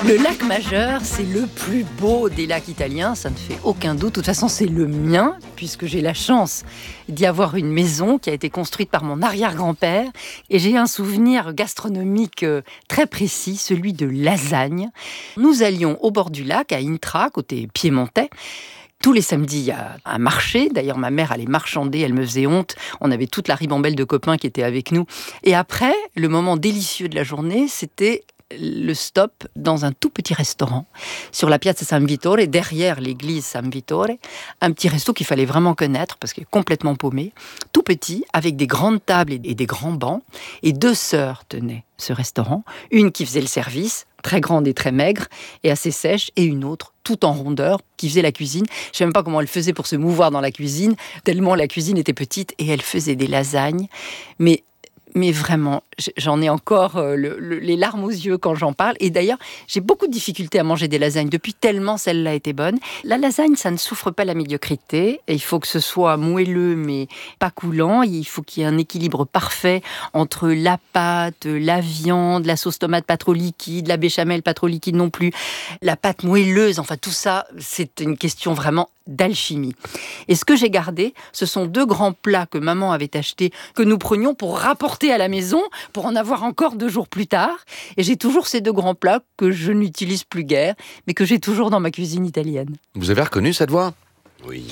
Le lac Majeur, c'est le plus beau des lacs italiens, ça ne fait aucun doute. De toute façon, c'est le mien, puisque j'ai la chance d'y avoir une maison qui a été construite par mon arrière-grand-père. Et j'ai un souvenir gastronomique très précis, celui de lasagne. Nous allions au bord du lac, à Intra, côté piémontais. Tous les samedis, il y a un marché. D'ailleurs, ma mère allait marchander, elle me faisait honte. On avait toute la ribambelle de copains qui étaient avec nous. Et après, le moment délicieux de la journée, c'était le stop dans un tout petit restaurant sur la Piazza San Vittore, derrière l'église San Vittore, un petit resto qu'il fallait vraiment connaître parce qu'il est complètement paumé, tout petit, avec des grandes tables et des grands bancs, et 2 sœurs tenaient ce restaurant, une qui faisait le service, très grande et très maigre, et assez sèche, et une autre, tout en rondeur, qui faisait la cuisine. Je ne sais même pas comment elle faisait pour se mouvoir dans la cuisine, tellement la cuisine était petite, et elle faisait des lasagnes, mais vraiment, j'en ai encore les larmes aux yeux quand j'en parle. Et d'ailleurs, j'ai beaucoup de difficultés à manger des lasagnes depuis tellement celle-là était bonne. La lasagne, ça ne souffre pas la médiocrité. Et il faut que ce soit moelleux, mais pas coulant. Il faut qu'il y ait un équilibre parfait entre la pâte, la viande, la sauce tomate pas trop liquide, la béchamel pas trop liquide non plus, la pâte moelleuse. Enfin, tout ça, c'est une question vraiment d'alchimie. Et ce que j'ai gardé, ce sont 2 grands plats que maman avait achetés, que nous prenions pour rapporter à la maison, pour en avoir encore 2 jours plus tard. Et j'ai toujours ces 2 grands plats que je n'utilise plus guère, mais que j'ai toujours dans ma cuisine italienne. Vous avez reconnu cette voix ? Oui.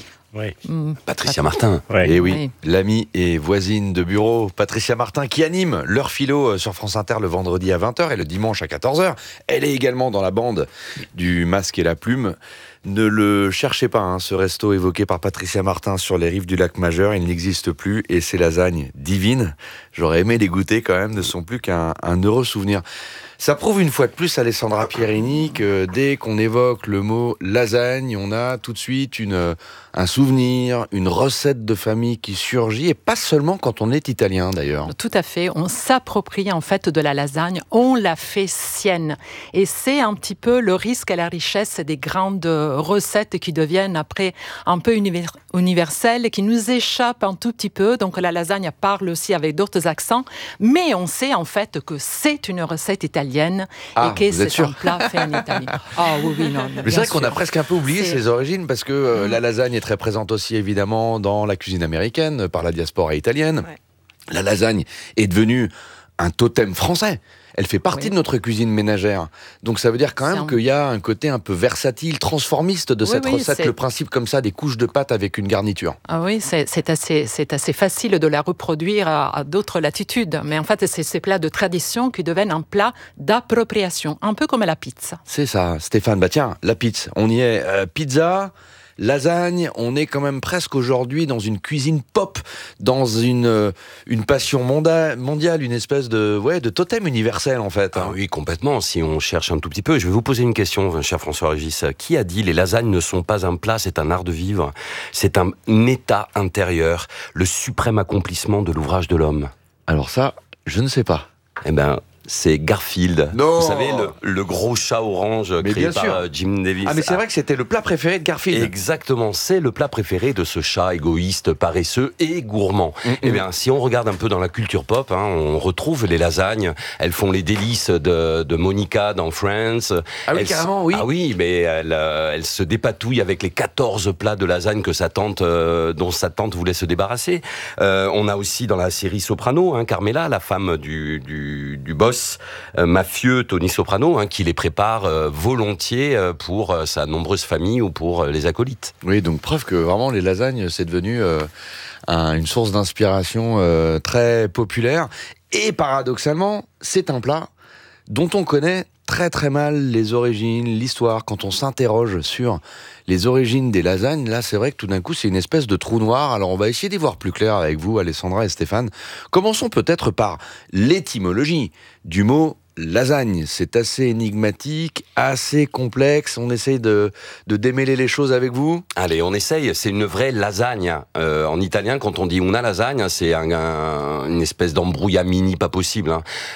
Patricia Martin. Ouais. Et oui, Oui. l'amie et voisine de bureau, Patricia Martin, qui anime l'heure philo sur France Inter le vendredi à 20h et le dimanche à 14h. Elle est également dans la bande du Masque et la Plume. Ne le cherchez pas, ce resto évoqué par Patricia Martin sur les rives du lac Majeur, il n'existe plus et ces lasagnes divines, j'aurais aimé les goûter quand même, ne sont plus qu'un heureux souvenir. Ça prouve une fois de plus, Alessandra Pierini, que dès qu'on évoque le mot lasagne, on a tout de suite un souvenir, une recette de famille qui surgit, et pas seulement quand on est italien d'ailleurs. Tout à fait, on s'approprie en fait de la lasagne, on la fait sienne. Et c'est un petit peu le risque et la richesse des grandes recettes qui deviennent après un peu universelles, qui nous échappent un tout petit peu. Donc la lasagne parle aussi avec d'autres accents, mais on sait en fait que c'est une recette italienne et que vous êtes c'est sûr un plat fait en Italie. Ah oui, non. Mais c'est vrai qu'on a presque un peu oublié C'est- ses origines, parce que la lasagne est très présente aussi évidemment dans la cuisine américaine, par la diaspora italienne. Ouais. La lasagne est devenue un totem français. Elle fait partie de notre cuisine ménagère. Donc ça veut dire quand même qu'il y a un côté un peu versatile, transformiste de cette recette. c'est- Le principe comme ça, des couches de pâte avec une garniture. Ah oui, c'est assez facile de la reproduire à d'autres latitudes. Mais en fait, c'est ces plats de tradition qui deviennent un plat d'appropriation, un peu comme la pizza. C'est ça, Stéphane. Bah tiens, la pizza. On y est. Pizza, lasagne, on est quand même presque aujourd'hui dans une cuisine pop, dans une passion mondiale, une espèce de totem universel en fait. Ah oui, complètement, si on cherche un tout petit peu. Je vais vous poser une question, cher François-Régis. Qui a dit les lasagnes ne sont pas un plat, c'est un art de vivre? C'est un état intérieur, le suprême accomplissement de l'ouvrage de l'homme. Alors ça, je ne sais pas. Eh ben, c'est Garfield. Non. Vous savez, le gros chat orange Mais créé bien par sûr. Jim Davis. Ah mais c'est vrai que c'était le plat préféré de Garfield. Exactement, c'est le plat préféré de ce chat égoïste, paresseux et gourmand. Eh bien, si on regarde un peu dans la culture pop, on retrouve les lasagnes. Elles font les délices de Monica dans Friends. Ah oui, carrément, oui. Ah oui, mais elle se dépatouille avec les 14 plats de lasagne que dont sa tante voulait se débarrasser. On a aussi dans la série Soprano, Carmela, la femme du boss mafieux Tony Soprano, qui les prépare volontiers pour sa nombreuse famille ou pour les acolytes. Oui, donc preuve que vraiment les lasagnes, c'est devenu une source d'inspiration très populaire. Et paradoxalement, c'est un plat dont on connaît très très mal les origines, l'histoire. Quand on s'interroge sur les origines des lasagnes, là c'est vrai que tout d'un coup c'est une espèce de trou noir. Alors on va essayer d'y voir plus clair avec vous, Alessandra et Stéphane. Commençons peut-être par l'étymologie du mot lasagne. C'est assez énigmatique, assez complexe. On essaye de démêler les choses avec vous. Allez, on essaye. C'est une vraie lasagne. En italien, quand on dit una lasagne, c'est une espèce d'embrouillamini pas possible.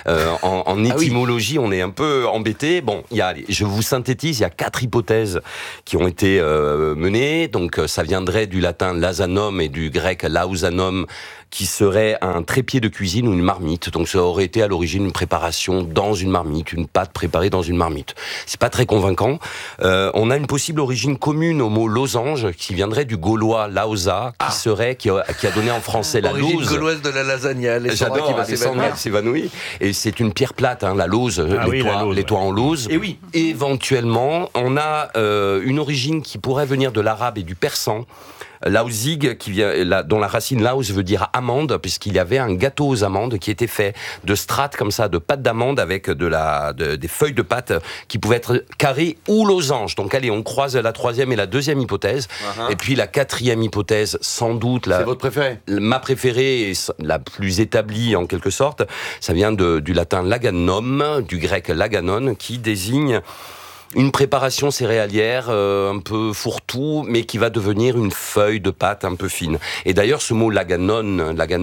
En étymologie, on est un peu embêté. Bon, je vous synthétise, il y a 4 hypothèses qui ont été menées. Donc, ça viendrait du latin lasanum et du grec lausanum, qui serait un trépied de cuisine ou une marmite. Donc, ça aurait été à l'origine une préparation dans dans une marmite, une pâte préparée dans une marmite. C'est pas très convaincant. On a une possible origine commune au mot losange qui viendrait du gaulois lausa, qui a donné en français la Origine lauze. gauloise de la lasagne. Alessandra J'adore, qui va Alessandra s'évanouir. Et c'est une pierre plate, la lauze, les toits en lauze. Et oui. Éventuellement, on a une origine qui pourrait venir de l'arabe et du persan. Lausig, dont la racine laus veut dire amande, puisqu'il y avait un gâteau aux amandes qui était fait de strates comme ça, de pâte d'amande avec des feuilles de pâte qui pouvaient être carrées ou losanges. Donc allez, on croise la troisième et la deuxième hypothèse. Et puis la quatrième hypothèse, sans doute... C'est votre préférée ? Ma préférée, et la plus établie en quelque sorte, ça vient du latin laganum, du grec laganon, qui désigne une préparation céréalière un peu fourre-tout, mais qui va devenir une feuille de pâte un peu fine. Et d'ailleurs, ce mot laganum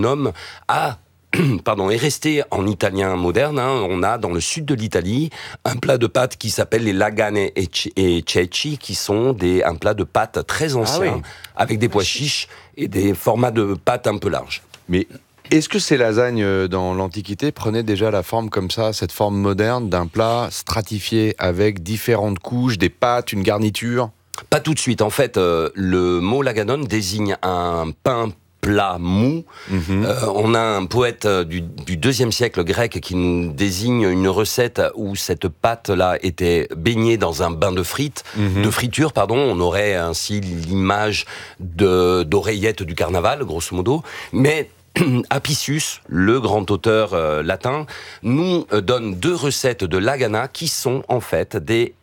est resté en italien moderne. On a dans le sud de l'Italie un plat de pâtes qui s'appelle les lagane et ceci, qui sont un plat de pâtes très ancien, avec des pois chiches et des formats de pâtes un peu larges. Mais est-ce que ces lasagnes dans l'Antiquité prenaient déjà la forme comme ça, cette forme moderne d'un plat stratifié avec différentes couches, des pâtes, une garniture ? Pas tout de suite. En fait, le mot laganon désigne un pain plat mou. On a un poète du IIe siècle grec qui nous désigne une recette où cette pâte-là était baignée dans un bain de friture, pardon. On aurait ainsi l'image d'oreillettes du carnaval, grosso modo. Mais Apicius, le grand auteur latin, nous donne 2 recettes de lagana qui sont en fait des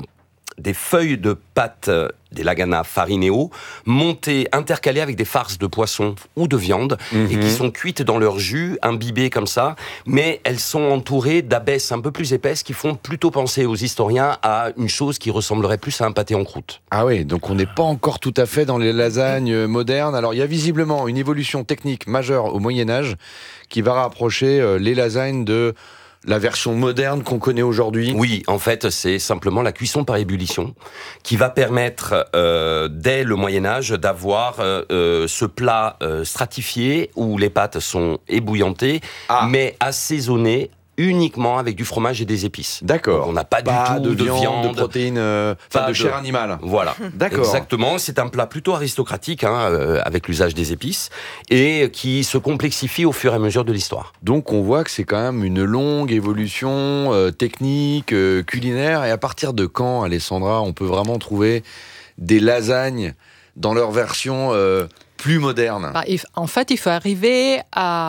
feuilles de pâte, des lagana farineo, montées, intercalées avec des farces de poisson ou de viande, et qui sont cuites dans leur jus, imbibées comme ça, mais elles sont entourées d'abesses un peu plus épaisses qui font plutôt penser aux historiens à une chose qui ressemblerait plus à un pâté en croûte. Ah oui, donc on n'est pas encore tout à fait dans les lasagnes modernes. Alors il y a visiblement une évolution technique majeure au Moyen-Âge qui va rapprocher les lasagnes de la version moderne qu'on connaît aujourd'hui. Oui, en fait, c'est simplement la cuisson par ébullition qui va permettre, dès le Moyen-Âge, d'avoir ce plat stratifié où les pâtes sont ébouillantées, mais assaisonnées uniquement avec du fromage et des épices. D'accord. Donc on n'a pas du tout de viande, de protéines, de chair animale. Voilà. D'accord. Exactement. C'est un plat plutôt aristocratique, avec l'usage des épices, et qui se complexifie au fur et à mesure de l'histoire. Donc on voit que c'est quand même une longue évolution technique, culinaire. Et à partir de quand, Alessandra, on peut vraiment trouver des lasagnes dans leur version plus moderne ? En fait, il faut arriver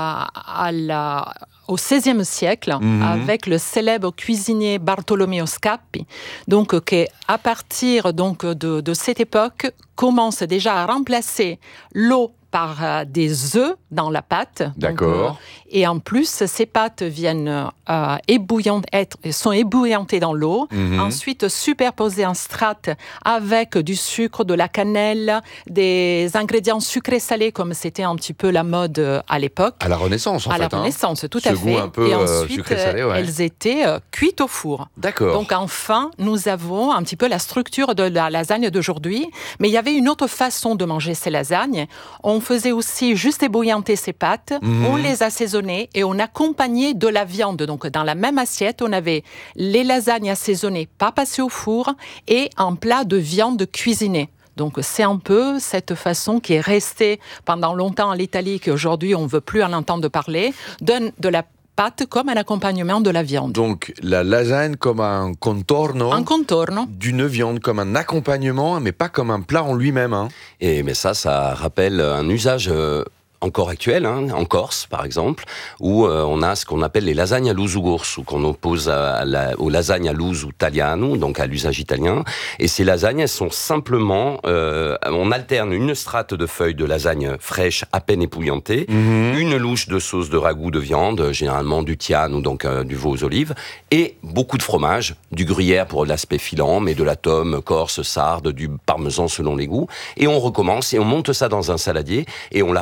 au XVIe siècle, avec le célèbre cuisinier Bartolomeo Scappi, donc qui, à partir de cette époque, commence déjà à remplacer l'eau par des œufs dans la pâte. D'accord. Et en plus, ces pâtes viennent sont ébouillantées dans l'eau, ensuite superposées en strates avec du sucre, de la cannelle, des ingrédients sucrés-salés, comme c'était un petit peu la mode à l'époque. À la Renaissance, en fait. À la Renaissance, tout à fait. Ce goût un peu et ensuite, sucré-salé, ouais. elles étaient cuites au four. D'accord. Donc enfin, nous avons un petit peu la structure de la lasagne d'aujourd'hui, mais il y avait une autre façon de manger ces lasagnes. On faisait aussi juste ébouillanter ces pâtes, on les assaisonnait et on accompagnait de la viande. Donc dans la même assiette, on avait les lasagnes assaisonnées, pas passées au four, et un plat de viande cuisinée. Donc c'est un peu cette façon qui est restée pendant longtemps en Italie, qu'aujourd'hui on ne veut plus en entendre parler, de la pâte comme un accompagnement de la viande. Donc la lasagne comme un contorno. Un contorno. D'une viande, comme un accompagnement, mais pas comme un plat en lui-même. Mais ça rappelle un usage encore actuel, en Corse par exemple, où on a ce qu'on appelle les lasagnes à l'uso gorso, qu'on oppose aux lasagnes à l'uso italiano, donc à l'usage italien. Et ces lasagnes, elles sont simplement, on alterne une strate de feuilles de lasagne fraîche, à peine épouillantée, une louche de sauce de ragoût de viande, généralement du tiane ou donc du veau aux olives, et beaucoup de fromage, du gruyère pour l'aspect filant, mais de la tome corse, sarde, du parmesan selon les goûts. Et on recommence et on monte ça dans un saladier et on la porte à table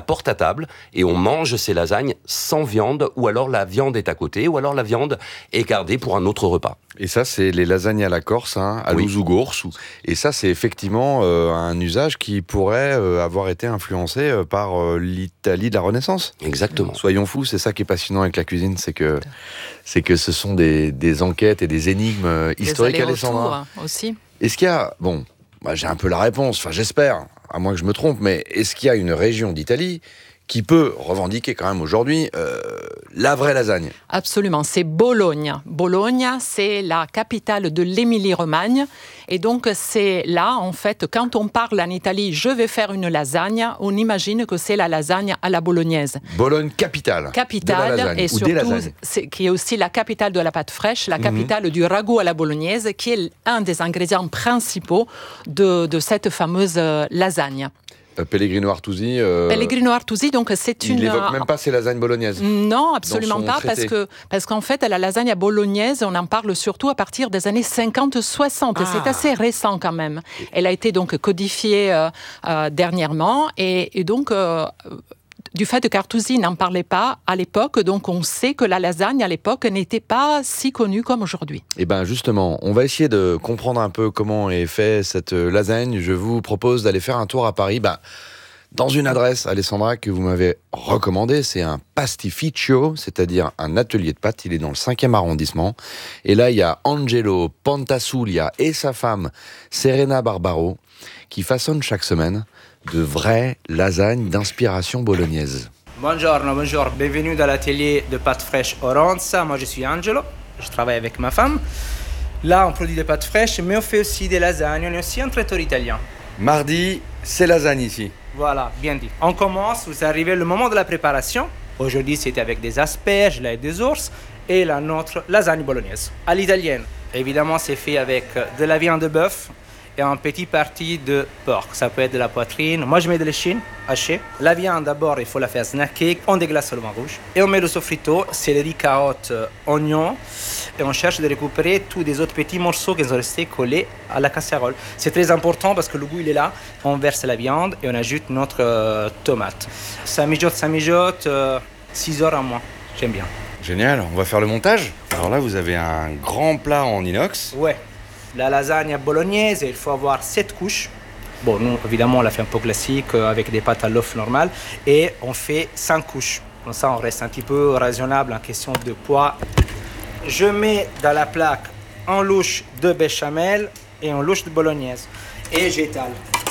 table et on mange ces lasagnes sans viande, ou alors la viande est à côté, ou alors la viande est gardée pour un autre repas. Et ça, c'est les lasagnes à la Corse, hein, à l'Ouzougors. Et ça, c'est effectivement un usage qui pourrait avoir été influencé par l'Italie de la Renaissance. Exactement. Soyons fous, c'est ça qui est passionnant avec la cuisine, c'est que ce sont des enquêtes et des énigmes historiques, Alessandra. Aussi. Est-ce qu'il y a... Bon, moi j'ai un peu la réponse, enfin j'espère, à moins que je me trompe, mais est-ce qu'il y a une région d'Italie qui peut revendiquer quand même aujourd'hui la vraie lasagne? Absolument, c'est Bologne. Bologne, c'est la capitale de l'Émilie-Romagne. Et donc, c'est là, en fait, quand on parle en Italie, je vais faire une lasagne, on imagine que c'est la lasagne à la bolognaise. Bologne, capitale. Capitale, de la lasagne, et ou des surtout, lasagnes. qui est aussi la capitale de la pâte fraîche, la capitale du ragoût à la bolognaise, qui est un des ingrédients principaux de cette fameuse lasagne. Pellegrino Artusi. Pellegrino Artusi, donc c'est il n'évoque même pas ces lasagnes bolognaises. Non, absolument pas, traité. parce qu'en fait, la lasagne à bolognaise, on en parle surtout à partir des années 50-60. C'est assez récent quand même. Elle a été donc codifiée dernièrement, et donc du fait qu'Artusi n'en parlait pas à l'époque, donc on sait que la lasagne à l'époque n'était pas si connue comme aujourd'hui. Et bien justement, on va essayer de comprendre un peu comment est fait cette lasagne. Je vous propose d'aller faire un tour à Paris, dans une adresse, Alessandra, que vous m'avez recommandée. C'est un pastificio, c'est-à-dire un atelier de pâtes. Il est dans le 5e arrondissement. Et là, il y a Angelo Pantasuglia et sa femme, Serena Barbaro, qui façonnent chaque semaine de vraies lasagnes d'inspiration bolognaise. Bonjour, bienvenue dans l'atelier de pâtes fraîches Oronza. Moi je suis Angelo, je travaille avec ma femme. Là on produit des pâtes fraîches, mais on fait aussi des lasagnes, on est aussi un traiteur italien. Mardi, c'est lasagne ici. Voilà, bien dit. On commence, vous arrivez le moment de la préparation. Aujourd'hui c'était avec des asperges, l'ail des ours et notre lasagne bolognaise. À l'italienne, évidemment c'est fait avec de la viande de bœuf et un petit parti de porc. Ça peut être de la poitrine. Moi, je mets de l'échine hachée. La viande, d'abord, il faut la faire snacker. On déglace le vin rouge. Et on met le sofrito, céleri, carottes, oignons. Et on cherche de récupérer tous les autres petits morceaux qui sont restés collés à la casserole. C'est très important parce que le goût, il est là. On verse la viande et on ajoute notre tomate. Ça mijote, 6 heures à moins. J'aime bien. Génial, on va faire le montage. Alors là, vous avez un grand plat en inox. Ouais. La lasagne bolognaise, il faut avoir 7 couches. Bon, nous, évidemment, on la fait un peu classique avec des pâtes à l'œuf normales. Et on fait 5 couches. Comme ça, on reste un petit peu raisonnable en question de poids. Je mets dans la plaque un louche de béchamel et un louche de bolognaise. Et j'étale.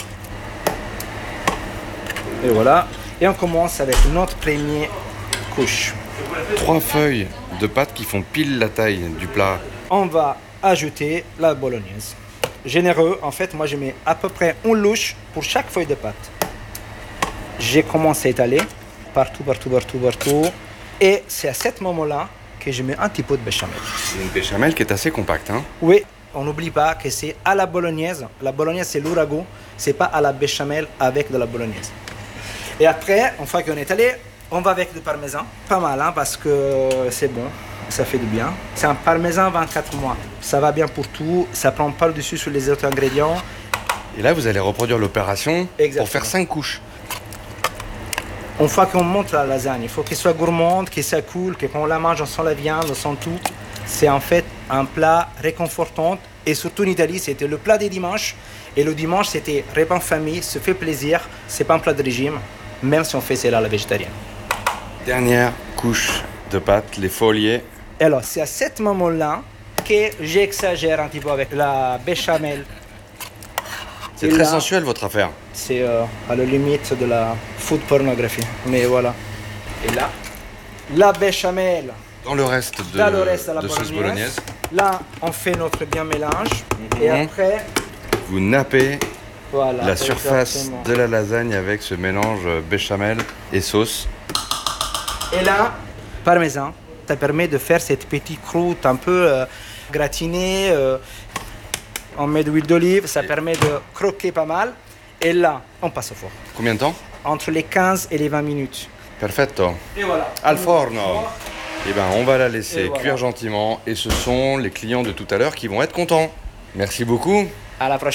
Et voilà. Et on commence avec notre première couche. 3 feuilles de pâtes qui font pile la taille du plat. On va ajouter la bolognaise. Généreux, en fait, moi je mets à peu près une louche pour chaque feuille de pâte. J'ai commencé à étaler partout. Et c'est à ce moment-là que je mets un petit peu de béchamel. C'est une béchamel qui est assez compacte, hein? Oui, on n'oublie pas que c'est à la bolognaise. La bolognaise, c'est l'ourago. C'est pas à la béchamel avec de la bolognaise. Et après, une fois qu'on est étalé, on va avec du parmesan. Pas mal, hein, parce que c'est bon. Ça fait du bien. C'est un parmesan 24 mois. Ça va bien pour tout. Ça prend pas le dessus sur les autres ingrédients. Et là, vous allez reproduire l'opération pour faire 5 couches. Une fois qu'on monte la lasagne, il faut qu'elle soit gourmande, qu'elle soit cool, que quand on la mange, on sent la viande, on sent tout. C'est en fait un plat réconfortant. Et surtout en Italie, c'était le plat des dimanches. Et le dimanche, c'était repas en famille, se fait plaisir. C'est pas un plat de régime, même si on fait celle-là la végétarienne. Dernière couche de pâtes, les folies. Et alors, c'est à ce moment-là que j'exagère un petit peu avec la béchamel. C'est très sensuel, votre affaire. C'est à la limite de la food pornographie. Mais voilà. Et là, la béchamel. Dans le reste de la sauce bolognaise. Là, on fait notre bien mélange. Et après, vous nappez voilà, la surface exactement de la lasagne avec ce mélange béchamel et sauce. Et là, parmesan. Ça permet de faire cette petite croûte un peu gratinée. On met de l'huile d'olive, ça permet de croquer pas mal. Et là, on passe au four. Combien de temps? Entre les 15 et les 20 minutes. Perfetto. Et voilà. Al forno. Eh bien, on va la laisser voilà. cuire gentiment. Et ce sont les clients de tout à l'heure qui vont être contents. Merci beaucoup. À la prochaine.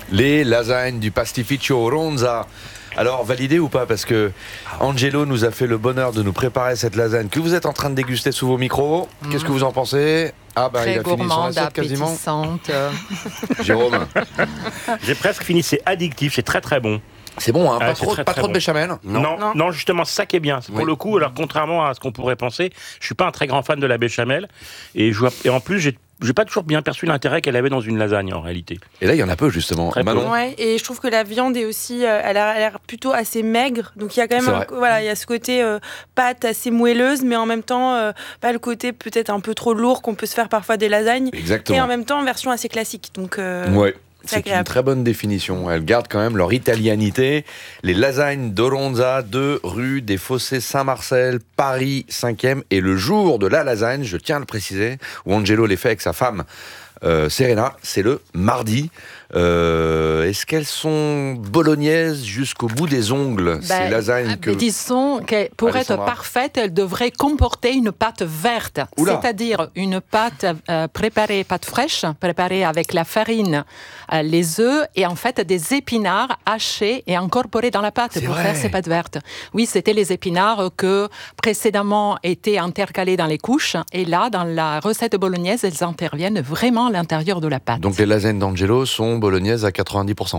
Les lasagnes du Pastificio Ronza. Alors, validé ou pas? Parce que Angelo nous a fait le bonheur de nous préparer cette lasagne que vous êtes en train de déguster sous vos micros. Qu'est-ce que vous en pensez? Ah bah, Très il a fini son gourmande, assiette quasiment. appétissante. Jérôme, J'ai presque fini, c'est addictif, c'est très très bon. c'est bon, hein? Ah, Pas c'est trop très de bon. béchamel. Non, justement, c'est ça qui est bien. Pour Oui. le coup, alors contrairement à ce qu'on pourrait penser, je suis pas un très grand fan de la béchamel. Et en plus, j'ai pas toujours bien perçu l'intérêt qu'elle avait dans une lasagne, en réalité. Et là, il y en a peu, justement. Très peu. Manon. Ouais, et je trouve que la viande est aussi, elle a l'air plutôt assez maigre. Donc il y a quand C'est même, vrai. voilà, il y a ce côté pâte assez moelleuse, mais en même temps pas le côté peut-être un peu trop lourd qu'on peut se faire parfois des lasagnes. Exactement. Et en même temps version assez classique. Donc Ouais. c'est C'est une agréable. très bonne définition. Elles gardent quand même leur italianité. Les lasagnes d'Oronza, 2 rue des Fossés Saint-Marcel, Paris 5e. Et le jour de la lasagne, je tiens à le préciser, où Angelo les fait avec sa femme Serena, c'est le mardi. Est-ce qu'elles sont bolognaises jusqu'au bout des ongles, ces lasagnes que... Disons que pour Alessandra. être parfaite, elle devrait comporter une pâte verte, Oula. c'est-à-dire une pâte préparée, pâte fraîche, préparée avec la farine, les œufs et en fait des épinards hachés et incorporés dans la pâte C'est pour vrai. faire ces pâtes vertes. Oui, c'était les épinards que précédemment étaient intercalés dans les couches et là, dans la recette bolognaise, elles interviennent vraiment à l'intérieur de la pâte. Donc les lasagnes d'Angelo sont bolognaises à 90%.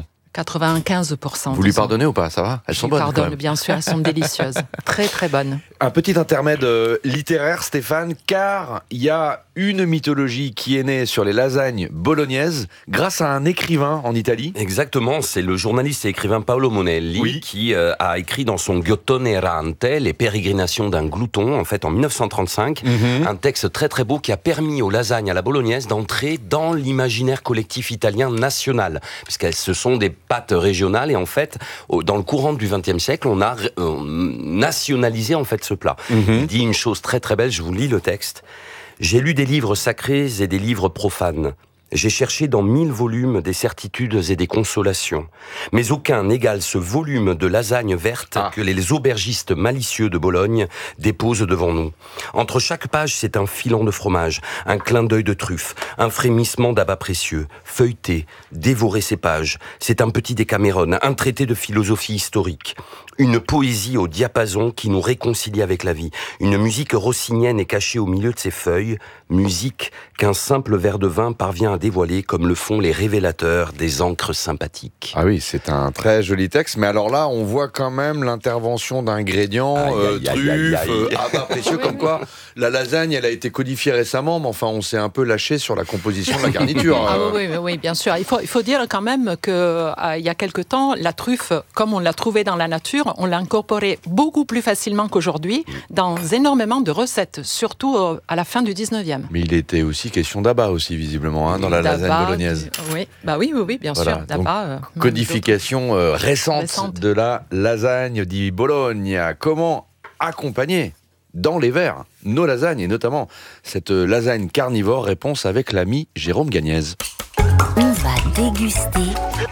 95%. Vous lui pardonnez ou pas? Ça va? Elles sont bonnes quand Pardonne, même. bien sûr, elles sont délicieuses. Très, très bonnes. Un petit intermède littéraire, Stéphane, car il y a une mythologie qui est née sur les lasagnes bolognaises grâce à un écrivain en Italie. Exactement, c'est le journaliste et écrivain Paolo Monelli Oui. qui a écrit dans son Giottone errante, Les pérégrinations d'un glouton, en fait en 1935, un texte très très beau qui a permis aux lasagnes à la bolognaise d'entrer dans l'imaginaire collectif italien national, puisqu'elles ce sont des pâtes régionales et en fait, dans le courant du XXe siècle, on a nationalisé en fait ce plat. Il dit une chose très très belle, je vous lis le texte. J'ai lu des livres sacrés et des livres profanes. J'ai cherché dans 1000 volumes des certitudes et des consolations. Mais aucun n'égale ce volume de lasagne verte que les aubergistes malicieux de Bologne déposent devant nous. Entre chaque page, c'est un filant de fromage, un clin d'œil de truffe, un frémissement d'abats précieux. Feuilleter, dévorer ces pages, c'est un petit Décameron, un traité de philosophie historique. Une poésie au diapason qui nous réconcilie avec la vie. Une musique rossinienne est cachée au milieu de ces feuilles, musique qu'un simple verre de vin parvient à dévoiler comme le font les révélateurs des encres sympathiques. Ah oui, c'est un très joli texte, mais alors là, on voit quand même l'intervention d'ingrédients, Aïe, aïe, aïe, truffes, aïe, aïe. abats précieux, comme quoi la lasagne, elle a été codifiée récemment, mais enfin, on s'est un peu lâché sur la composition de la garniture. Ah oui, bien sûr. Il faut dire quand même que il y a quelque temps, la truffe, comme on l'a trouvée dans la nature, on l'a incorporée beaucoup plus facilement qu'aujourd'hui dans énormément de recettes, surtout à la fin du 19e. Mais il était aussi question d'abat aussi, visiblement, hein, dans la lasagne D'abat, bolognaise. Oui, bien Voilà, sûr. donc, D'abat, Codification récente de la lasagne di Bologna. Comment accompagner dans les verres nos lasagnes, et notamment cette lasagne carnivore? Réponse avec l'ami Jérôme Gagnez. On va déguster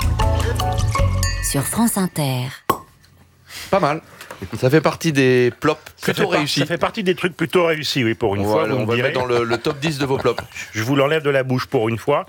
sur France Inter. Pas mal. Ça fait partie des plops plutôt réussis. Ça fait partie des trucs plutôt réussis, oui, pour une fois. Voilà, vous on me va direz. mettre dans le top 10 de vos plops. Je vous l'enlève de la bouche pour une fois.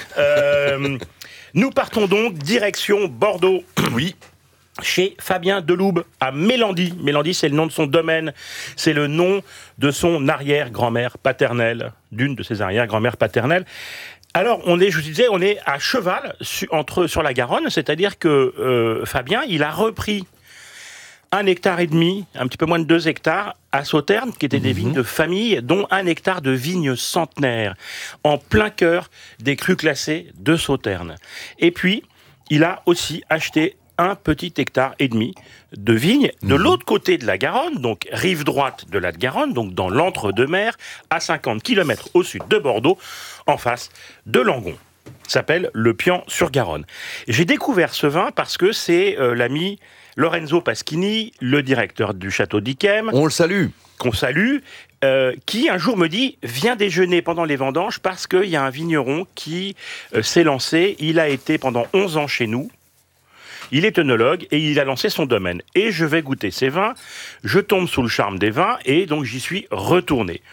Nous partons donc direction Bordeaux. Oui. Chez Fabien Deloube à Mélandy. Mélandy, c'est le nom de son domaine. C'est le nom de son arrière-grand-mère paternelle, d'une de ses arrière-grand-mères paternelles. Alors, je vous disais, on est à cheval sur la Garonne, c'est-à-dire que Fabien, il a repris 1,5 hectare, un petit peu moins de 2 hectares, à Sauternes, qui étaient des vignes de famille, dont 1 hectare de vignes centenaires, en plein cœur des crus classés de Sauternes. Et puis, il a aussi acheté 1,5 petit hectare de vignes de l'autre côté de la Garonne, donc rive droite de la Garonne, donc dans l'entre-deux-mers, à 50 km au sud de Bordeaux, en face de Langon. Ça s'appelle le Pian-sur-Garonne. J'ai découvert ce vin parce que c'est l'ami Lorenzo Paschini, le directeur du château d'Yquem. On le salue. Qu'on salue, qui un jour me dit « Viens déjeuner pendant les vendanges parce qu'il y a un vigneron qui s'est lancé. Il a été pendant 11 ans chez nous. Il est œnologue et il a lancé son domaine. Et je vais goûter ses vins. Je tombe sous le charme des vins et donc j'y suis retourné. »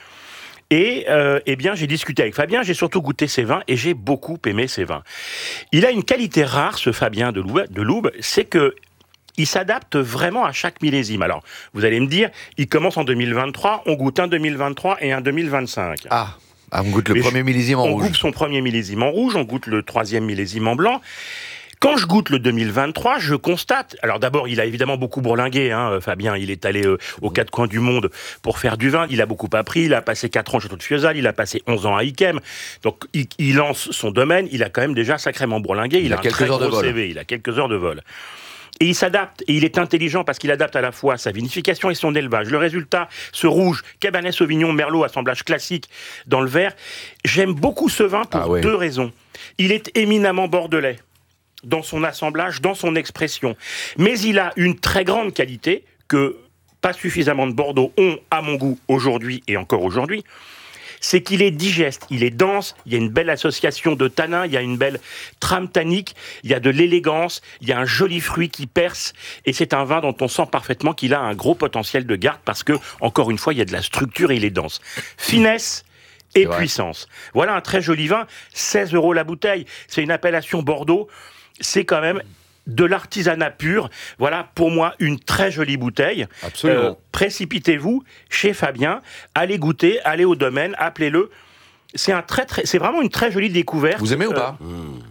Et eh bien, j'ai discuté avec Fabien, j'ai surtout goûté ses vins et j'ai beaucoup aimé ses vins. Il a une qualité rare, ce Fabien de Loube, c'est que il s'adapte vraiment à chaque millésime. Alors, vous allez me dire, il commence en 2023, on goûte un 2023 et un 2025. On goûte le premier millésime en rouge. On goûte son premier millésime en rouge, on goûte le troisième millésime en blanc. Quand je goûte le 2023, je constate... Alors d'abord, il a évidemment beaucoup bourlingué, Fabien. Il est allé aux quatre coins du monde pour faire du vin. Il a beaucoup appris. Il a passé 4 ans au Château de Fiesole. Il a passé 11 ans à Yquem. Donc, il lance son domaine. Il a quand même déjà sacrément bourlingué. Il a un très gros CV. Il a quelques heures de vol. Et il s'adapte, et il est intelligent parce qu'il adapte à la fois sa vinification et son élevage. Le résultat, ce rouge, Cabernet Sauvignon, Merlot, assemblage classique dans le verre. J'aime beaucoup ce vin pour 2 raisons. Il est éminemment bordelais dans son assemblage, dans son expression. Mais il a une très grande qualité que pas suffisamment de Bordeaux ont, à mon goût, aujourd'hui et encore aujourd'hui. C'est qu'il est digeste, il est dense, il y a une belle association de tanins, il y a une belle trame tannique, il y a de l'élégance, il y a un joli fruit qui perce, et c'est un vin dont on sent parfaitement qu'il a un gros potentiel de garde parce que, encore une fois, il y a de la structure et il est dense. Finesse et puissance. Voilà un très joli vin, 16 € la bouteille, c'est une appellation Bordeaux, c'est quand même de l'artisanat pur. Voilà, pour moi, une très jolie bouteille. Absolument. Précipitez-vous chez Fabien, allez goûter, allez au domaine, appelez-le. C'est vraiment une très jolie découverte. Vous aimez ou pas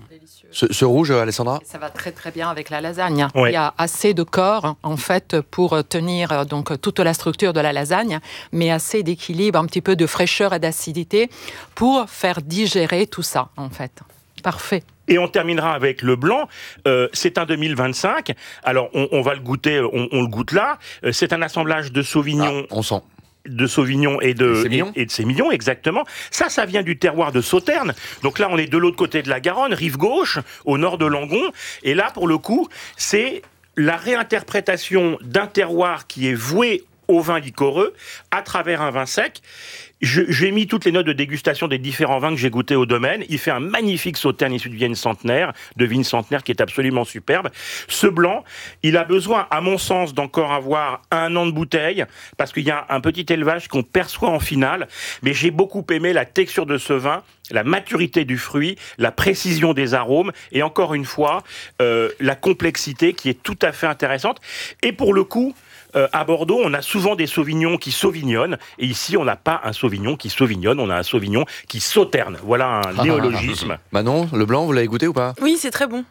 ce rouge, Alessandra? Ça va très très bien avec la lasagne. Ouais. Il y a assez de corps en fait pour tenir donc toute la structure de la lasagne, mais assez d'équilibre, un petit peu de fraîcheur et d'acidité pour faire digérer tout ça en fait. Parfait. Et on terminera avec le blanc. C'est un 2025. Alors, on va le goûter, on le goûte là. C'est un assemblage de Sauvignon. On sent. De Sauvignon et de Sémillon, exactement. Ça vient du terroir de Sauternes. Donc là, on est de l'autre côté de la Garonne, rive gauche, au nord de Langon. Et là, pour le coup, c'est la réinterprétation d'un terroir qui est voué au vin liquoreux à travers un vin sec. J'ai mis toutes les notes de dégustation des différents vins que j'ai goûtés au domaine. Il fait un magnifique Sauternes issu de vigne centenaire qui est absolument superbe. Ce blanc, il a besoin, à mon sens, d'encore avoir 1 an de bouteille, parce qu'il y a un petit élevage qu'on perçoit en finale. Mais j'ai beaucoup aimé la texture de ce vin, la maturité du fruit, la précision des arômes, et encore une fois, la complexité qui est tout à fait intéressante. Et pour le coup, à Bordeaux, on a souvent des sauvignons qui sauvignonnent, et ici, on n'a pas un sauvignon qui sauvignonne, on a un sauvignon qui sauterne. Voilà un néologisme. Manon, le blanc, vous l'avez goûté ou pas? Oui, c'est très bon.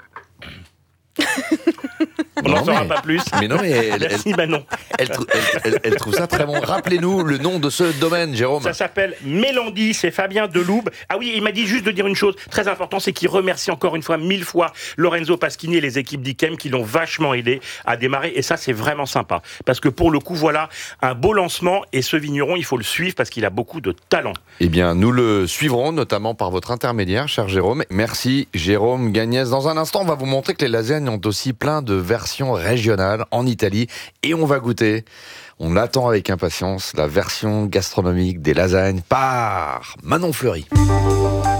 On n'en saura pas plus. Mais non, mais merci Manon. Elle trouve ça très bon. Rappelez-nous le nom de ce domaine, Jérôme. Ça s'appelle Mélandi, c'est Fabien de Loube. Ah oui, il m'a dit juste de dire une chose très importante, c'est qu'il remercie encore une fois 1000 fois Lorenzo Paschini et les équipes d'Yquem qui l'ont vachement aidé à démarrer. Et ça, c'est vraiment sympa. Parce que pour le coup, voilà un beau lancement. Et ce vigneron, il faut le suivre parce qu'il a beaucoup de talent. Eh bien, nous le suivrons, notamment par votre intermédiaire, cher Jérôme. Merci, Jérôme Gagnès. Dans un instant, on va vous montrer que les lasagnes ont aussi plein de versions régionales en Italie. Et on va goûter, on attend avec impatience, la version gastronomique des lasagnes par Manon Fleury.